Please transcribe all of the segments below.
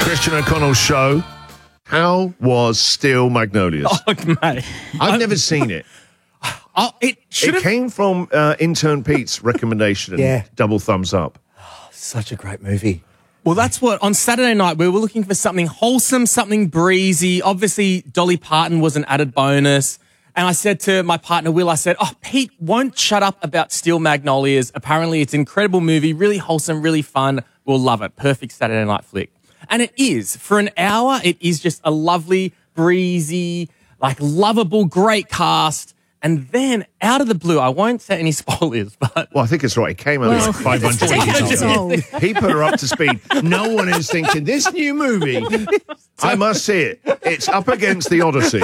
Christian O'Connell show. How was Steel Magnolias? Oh, mate. I've never seen it. It It came from intern Pete's recommendation. Yeah. Double thumbs up. Such a great movie. Well, that's what, on Saturday night, we were looking for something wholesome, something breezy. Obviously, Dolly Parton was an added bonus. And I said to my partner, Will, I said, Pete won't shut up about Steel Magnolias. Apparently, it's an incredible movie, really wholesome, really fun. We'll love it. Perfect Saturday night flick. And it is. For an hour, it is just a lovely, breezy, lovable, great cast. And then, out of the blue, I won't say any spoilers, but... Well, I think it's right. It came out like 500 years ago. He put her up to speed. No one is thinking, this new movie, I must see it. It's up against the Odyssey.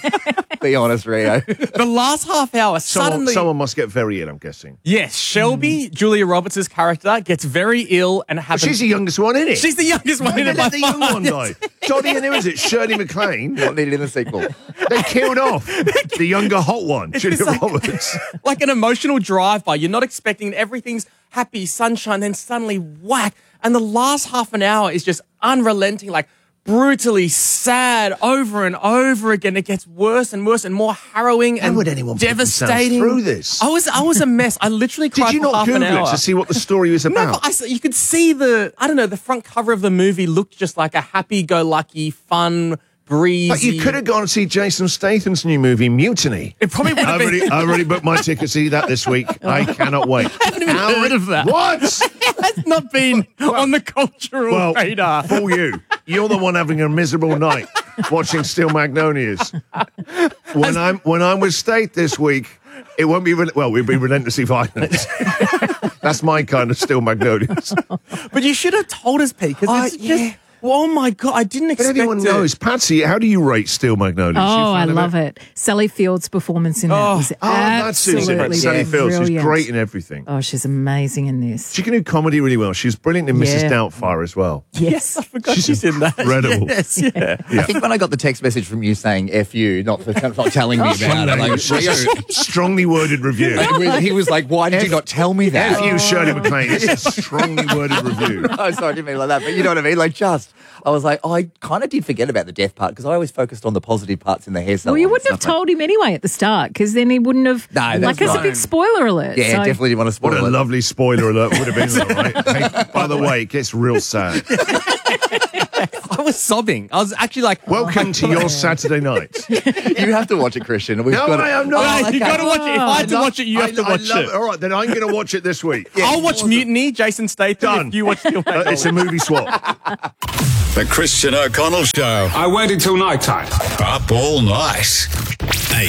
Be honest, Rio. The last half hour, suddenly... Someone must get very ill, I'm guessing. Yes, Shelby, Julia Roberts' character, gets very ill and happens... She's the youngest one in it. She's the youngest one in it by Let the young far. one die. Johnny and who is it? Shirley MacLaine. Not needed in the sequel. They killed off the younger hot one, Julia Roberts. Like an emotional drive-by. You're not expecting everything's happy, sunshine, then suddenly whack. And the last half an hour is just unrelenting, brutally sad over and over again. It gets worse and worse and more harrowing and would anyone put devastating. themselves through this? I was a mess. I literally cried Did you for not half an Google hour. it to see what the story was No, about? but you could see the front cover of the movie looked just like a happy-go-lucky, fun, breezy... But you could have gone and see Jason Statham's new movie, Mutiny. It probably would have been... I've already booked my ticket to see that this week. I cannot wait. I haven't even heard of that. What? It's not been on the cultural radar. Fool you. You're the one having a miserable night watching Steel Magnolias. When I'm with State this week, it won't be... we'll be relentlessly violent. That's my kind of Steel Magnolias. But you should have told us, Pete, because it's just... Oh, my God, I didn't expect But everyone it. knows. Patsy, how do you rate Steel Magnolias? Oh, I love it. Sally Field's performance in that was That's Susan. absolutely Sally Fields. She's brilliant. great in everything. Oh, she's amazing in this. She can do comedy really well. She was brilliant in Mrs. Yeah. Doubtfire as well. Yes. I forgot she's in that. Incredible. Yes, yeah. I think when I got the text message from you saying F you, not telling me about it, Rio, Strongly worded review. he was like, why did you not tell me that? F you, Shirley MacLaine. It's a strongly worded review. Oh, sorry, I didn't mean it like that, but you know what I mean? I was like, I kind of did forget about the death part because I always focused on the positive parts in the hair salon. Well, you wouldn't have told him anyway at the start because then he wouldn't have... No, that's it's a right. big spoiler alert. Yeah, so. definitely didn't want to spoil What a it. lovely spoiler alert would have been, all right? Hey, by the way, it gets real sad. I was sobbing. I was actually like... Welcome to your Saturday night. You have to watch it, Christian. No, I am not. You got to watch it. If I had to watch it, you have to watch it. All right, then I'm going to watch it this week. I'll watch Mutiny, Jason Statham, Done. if you watch Steel Magnolias. It's a movie swap. The Christian O'Connell Show. I waited till night time. Up all night.